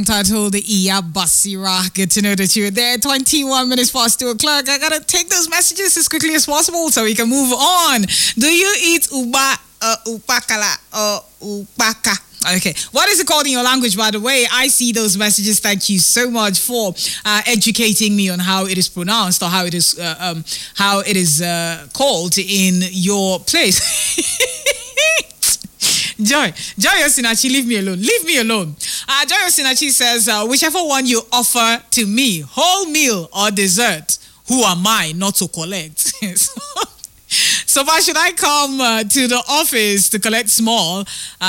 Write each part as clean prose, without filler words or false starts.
Titled Iya Basira. Good to know that you're there. 21 minutes past 2 o'clock. I gotta take those messages as quickly as possible so we can move on. Do you eat upakala or upaka? Okay, what is it called in your language, by the way? I see those messages. Thank you so much for educating me on how it is pronounced or how it is called in your place. Joy Osinachi, leave me alone. Joy Osinachi says, whichever one you offer to me, whole meal or dessert, who am I not to collect? So why should I come to the office to collect small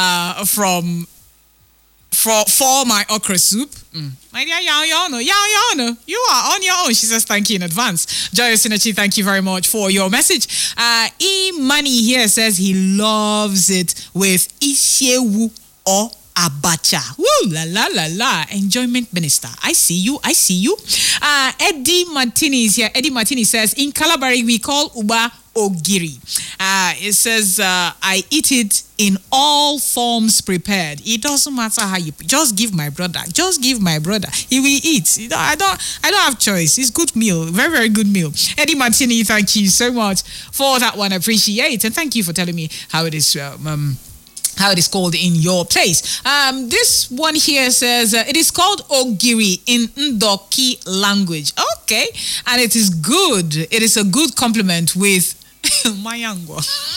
for my okra soup? My dear Yaono, you are on your own. She says thank you in advance. Joy Osinachi, thank you very much for your message. Money here says he loves it with ishewu or abacha. Woo, la la la la. Enjoyment minister. I see you. Eddie Martini is here. Eddie Martini says, in Calabari we call uba ogiri. It says, I eat it in all forms prepared. It doesn't matter how you just give my brother. He will eat. I don't have choice. It's good meal. Very, very good meal. Eddie Martini, thank you so much for that one. I appreciate. And thank you for telling me how it is called in your place. This one here says it is called ogiri in Ndoki language. Okay, and it is good. It is a good compliment with Mayango.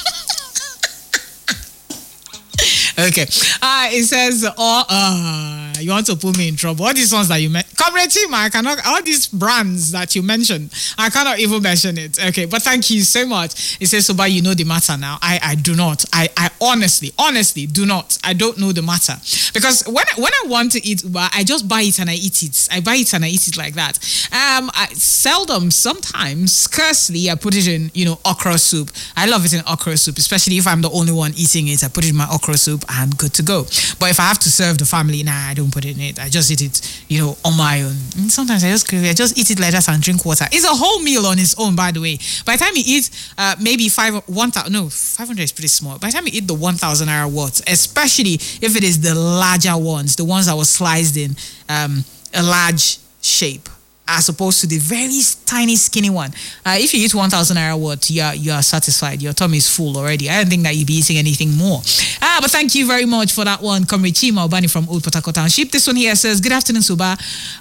Okay. It says, you want to put me in trouble. All these ones that you mentioned, Comrade Chima, I cannot, all these brands that you mentioned, I cannot even mention it. Okay, but thank you so much. It says, Soba, you know the matter now. I do not. I honestly do not. I don't know the matter. Because when I want to eat Uba, I just buy it and I eat it. I buy it and I eat it like that. Sometimes, scarcely, I put it in, okra soup. I love it in okra soup, especially if I'm the only one eating it. I put it in my okra soup. I'm good to go. But if I have to serve the family, I don't put it in it. I just eat it, on my own. And sometimes I just eat it like that and drink water. It's a whole meal on its own, by the way. By the time you eat, maybe 500 is pretty small. By the time you eat the 1,000 naira worth, especially if it is the larger ones, the ones that were sliced in a large shape, as opposed to the very tiny skinny one. If you eat 1,000 naira worth, you are satisfied. Your tummy is full already. I don't think that you'll be eating anything more. But thank you very much for that one, Comrade Chima Obani from Old Port Harcourt Township. This one here says, good afternoon, Suba.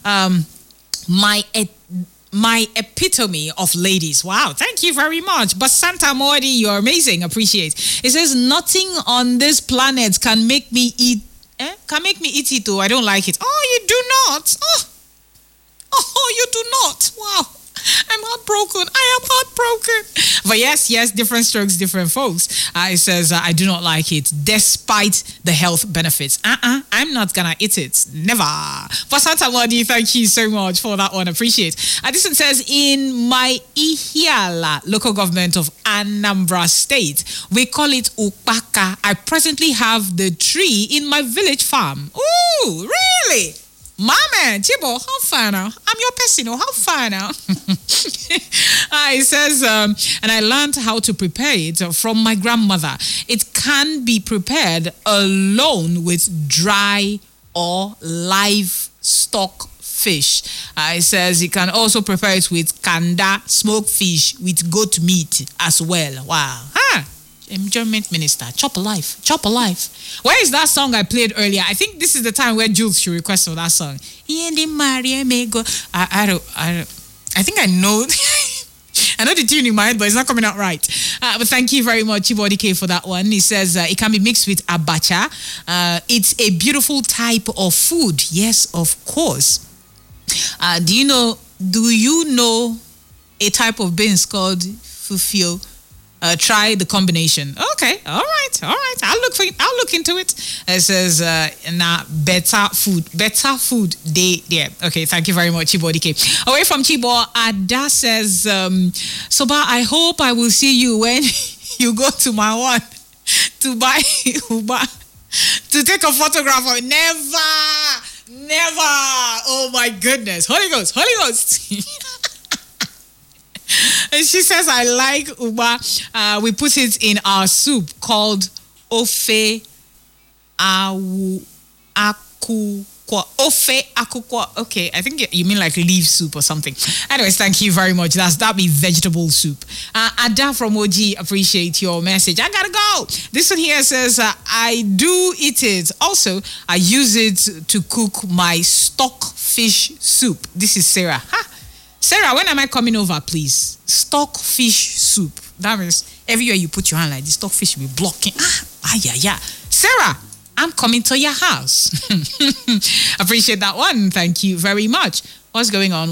My epitome of ladies. Wow, thank you very much. But Santa Modi, you're amazing. Appreciate. It says, nothing on this planet can make me eat. Can make me eat it, though. I don't like it. Oh, you do not. Oh, you do not. Wow. I'm heartbroken. I am heartbroken. But yes, different strokes, different folks. It says, I do not like it, despite the health benefits. I'm not going to eat it. Never. For Santa Wadi, thank you so much for that one. Appreciate. This one says, in my Ihiala local government of Anambra State, we call it Upaka. I presently have the tree in my village farm. Ooh, really? Mama, Chibo, how far now? I'm your person, how far now? It says, and I learned how to prepare it from my grandmother. It can be prepared alone with dry or live stock fish. It says you can also prepare it with kanda, smoked fish, with goat meat as well. Wow. Enjoyment minister, chop alive. Where is that song I played earlier? I think this is the time where Jules should request for that song. I think I know. I know the tune in my head, but it's not coming out right. But thank you very much, Chibodi K, for that one. He says it can be mixed with abacha. It's a beautiful type of food. Yes, of course. Do you know a type of beans called fufio? Try the combination. Okay, all right. I'll look into it. It says better food day there. Okay, thank you very much, Chibo DK. Away from Chibo, Ada says, Soba, I hope I will see you when you go to my one to buy Uber to take a photograph of never. Oh my goodness. Holy Ghost. And she says, I like Uba. We put it in our soup called Ofe Awu Aku Ofe akukwa. Okay, I think you mean like leaf soup or something. Anyways, thank you very much. That'd be vegetable soup. Ada from OG, appreciate your message. I gotta go. This one here says, I do eat it. Also, I use it to cook my stock fish soup. This is Sarah. Sarah, when am I coming over, please? Stock fish soup. That means everywhere you put your hand like this, stock fish will be blocking. Yeah. Sarah, I'm coming to your house. Appreciate that one. Thank you very much. What's going on?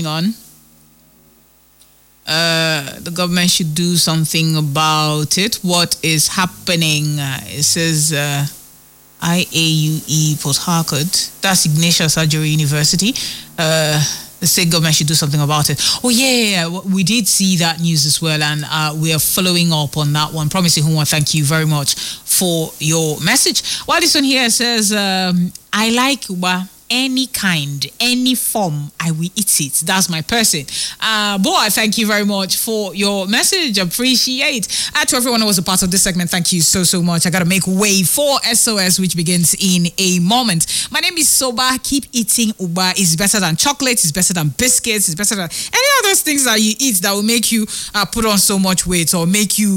The government should do something about it. What is happening? It says IAUE Port Harcourt. That's Ignatius Ajuri University. The state government should do something about it. Oh, yeah. We did see that news as well, and we are following up on that one. Promising Hunwa, thank you very much for your message. While this one here says, I like uba. Any kind, any form, I will eat it. That's my person. Boy, thank you very much for your message. Appreciate. To everyone who was a part of this segment, thank you so much. I got to make way for SOS, which begins in a moment. My name is Soba. Keep eating uba. It's better than chocolate. It's better than biscuits. It's better than any of those things that you eat that will make you put on so much weight or make you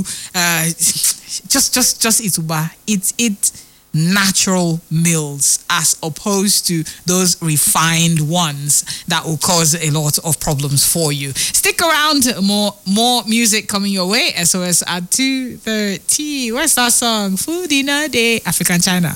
just eat uba. It natural meals as opposed to those refined ones that will cause a lot of problems for you. Stick around, more music coming your way. SOS at 2:30. Where's that song? Food in a Day, African China.